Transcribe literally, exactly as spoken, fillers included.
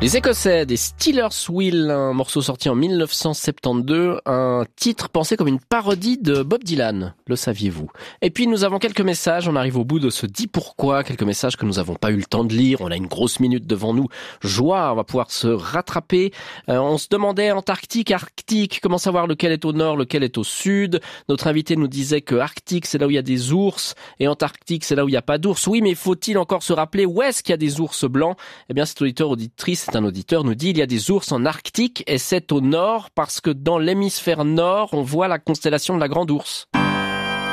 Les Écossais des Steelers Wheel, un morceau sorti en mille neuf cent soixante-douze, un titre pensé comme une parodie de Bob Dylan, le saviez-vous? Et puis nous avons quelques messages, on arrive au bout de ce dit pourquoi, quelques messages que nous n'avons pas eu le temps de lire, on a une grosse minute devant nous, joie, on va pouvoir se rattraper. Euh, on se demandait Antarctique, Arctique, comment savoir lequel est au nord, lequel est au sud. Notre invité nous disait que Arctique c'est là où il y a des ours et Antarctique c'est là où il n'y a pas d'ours. Oui, mais faut-il encore se rappeler où est-ce qu'il y a des ours blancs? Eh bien cet auditeur, auditrice, un auditeur nous dit il y a des ours en Arctique et c'est au nord parce que dans l'hémisphère nord on voit la constellation de la Grande Ourse.